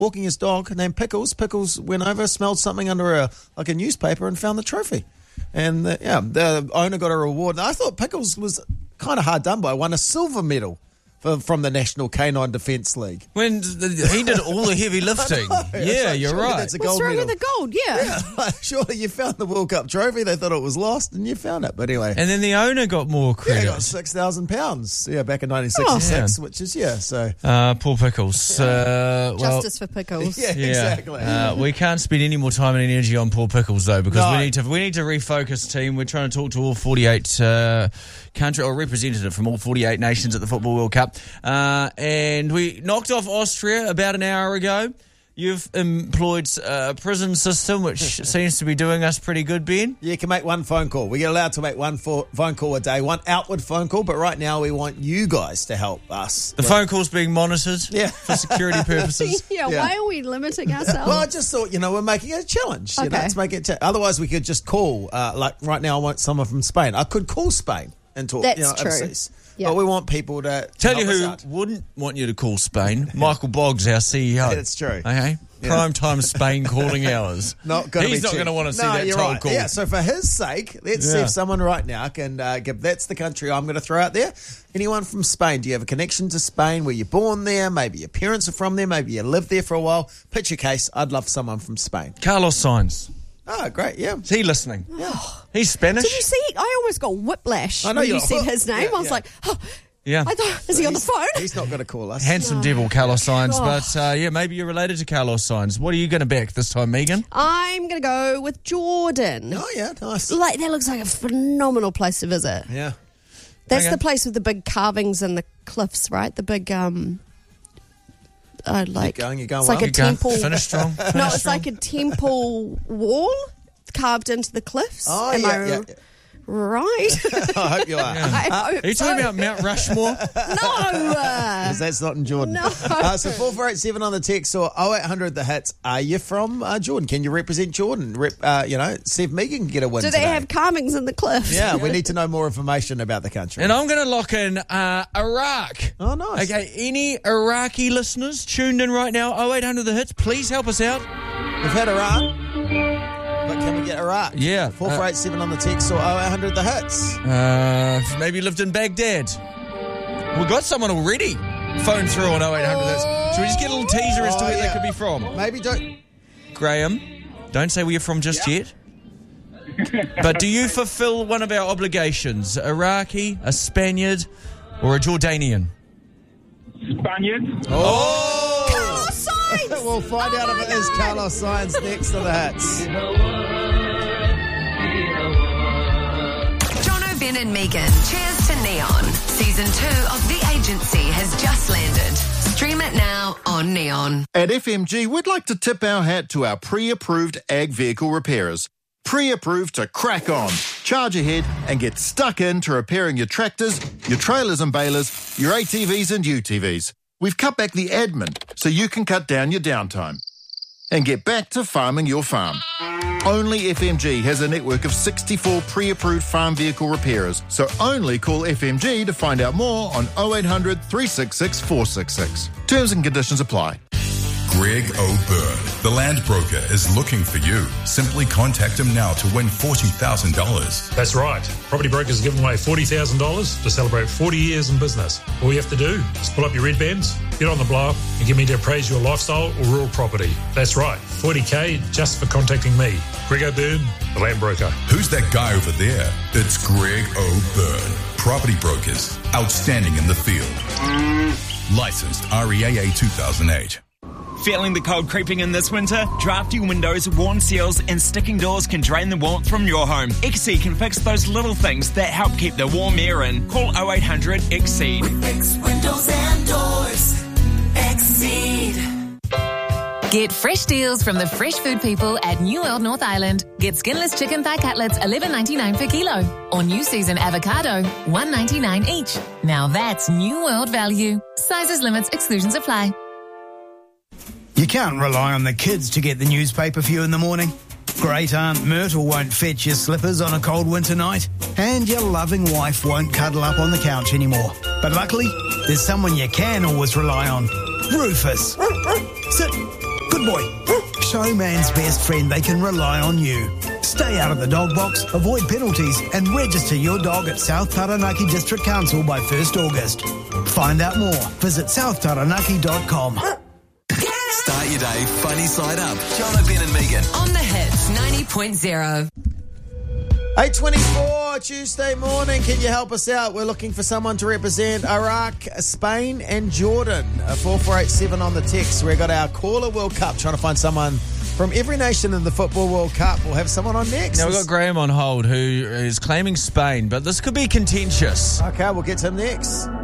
walking his dog named Pickles. Pickles went over, smelled something under a newspaper and found the trophy. And the owner got a reward. And I thought Pickles was kind of hard done by. Won a silver medal from the National Canine Defence League. When he did all the heavy lifting. Yeah, you're right. That's a gold What's wrong medal. with the gold? Yeah. Surely you found the World Cup trophy. They thought it was lost, and you found it. But anyway, And then the owner got more he credit. got £6,000. Yeah, back in 1966, which is So Poor Pickles. Justice for Pickles. yeah, exactly. We can't spend any more time and energy on poor Pickles though, because No. we need to refocus, team. We're trying to talk to all 48 country or representative from all 48 nations at the Football World Cup, and we knocked off Austria about an hour ago. You've employed a prison system which seems to be doing us pretty good, Ben. You can make one phone call. We're allowed to make one phone call a day, one outward phone call, but right now we want you guys to help us. The phone call's being monitored for security purposes. Yeah, why are we limiting ourselves? Well, I just thought, we're making it a challenge. Okay. Let's make it. Otherwise, we could just call. Like right now, I want someone from Spain. I could call Spain and talk. That's true. overseas. Yeah. But we want people to Tell you help us who out. wouldn't want you to call Spain. Michael Boggs, our CEO. That's true. Okay? Prime time Spain calling hours. He's not going to want to see that you're toll right. call. Yeah, so for his sake, let's see if someone right now can give. That's the country I'm going to throw out there. Anyone from Spain? Do you have a connection to Spain? Were you born there? Maybe your parents are from there. Maybe you lived there for a while. Pitch your case. I'd love someone from Spain. Carlos Sainz. Oh, great, yeah. Is he listening? Yeah. He's Spanish. Did you see? I almost got whiplash I know when you you're- said his name. Yeah, I was yeah. like, Yeah. I thought, is he on the phone? He's not going to call us. Handsome devil, Carlos Sainz. Oh. But, maybe you're related to Carlos Sainz. What are you going to back this time, Megan? I'm going to go with Jordan. Oh, yeah, nice. That looks like a phenomenal place to visit. Yeah. That's Okay. the place with the big carvings and the cliffs, right? The big, You're going it's well. like a Good go. temple. Finish strong. No, it's like a temple wall carved into the cliffs. Oh, Am I yeah. right? I hope you are. I hope Are you talking about Mount Rushmore? No. That's not in Jordan. No. So 4487 on the text or 0800 the hits. Are you from Jordan? Can you represent Jordan? See if Megan can get a win Do they today. have carvings in the cliffs? Yeah, we need to know more information about the country. And I'm going to lock in Iraq. Oh, nice. Okay, any Iraqi listeners tuned in right now, 0800 the hits, please help us out. We've had Iraq, but can we get Iraq? Yeah. 4487 on the text or 0800 the hits. Maybe lived in Baghdad. We've got someone already phoned through on 0800 the hits. Should we just get a little teaser as to where they could be from? Maybe don't. Graham, don't say where you're from just yet. But do you fulfill one of our obligations? Iraqi, a Spaniard, or a Jordanian? Spaniard. Oh! Carlos Sainz! We'll find out if it is Carlos Sainz next to the hits. Jono, Ben and Megan. Cheers to Neon. Season 2 of The Agency has just landed. Stream it now on Neon. At FMG, we'd like to tip our hat to our pre-approved ag vehicle repairers. Pre-approved to crack on, charge ahead and get stuck into repairing your tractors, your trailers and balers, your ATVs and UTVs. We've cut back the admin so you can cut down your downtime and get back to farming your farm. Only FMG has a network of 64 pre-approved farm vehicle repairers, so only call FMG to find out more on 0800 366 466. Terms and conditions apply. Greg O'Byrne, the land broker, is looking for you. Simply contact him now to win $40,000. That's right. Property Brokers are giving away $40,000 to celebrate 40 years in business. All you have to do is pull up your red bands, get on the blower, and get me to appraise your lifestyle or rural property. That's right, $40K just for contacting me, Greg O'Byrne, the land broker. Who's that guy over there? It's Greg O'Byrne. Property Brokers. Outstanding in the field. Licensed REAA 2008. Feeling the cold creeping in this winter? Drafty windows, worn seals and sticking doors can drain the warmth from your home. XC can fix those little things that help keep the warm air in. Call 0800 XCEED. Fix windows and doors. XCEED. Get fresh deals from the fresh food people at New World North Island. Get skinless chicken thigh cutlets $11.99 per kilo. Or new season avocado $1.99 each. Now that's New World value. Sizes, limits, exclusions apply. You can't rely on the kids to get the newspaper for you in the morning. Great Aunt Myrtle won't fetch your slippers on a cold winter night. And your loving wife won't cuddle up on the couch anymore. But luckily, there's someone you can always rely on. Rufus. Sit. Good boy. Show man's best friend they can rely on you. Stay out of the dog box, avoid penalties, and register your dog at South Taranaki District Council by 1st August. Find out more. Visit southtaranaki.com. Start your day funny side up. Jono, Ben and Megan. On the Hits 90.0. 8:24 Tuesday morning. Can you help us out? We're looking for someone to represent Iraq, Spain and Jordan. 4487 on the text. We've got our Caller World Cup, trying to find someone from every nation in the Football World Cup. We'll have someone on next. Now, we've got Graham on hold who is claiming Spain, but this could be contentious. Okay, we'll get to him next.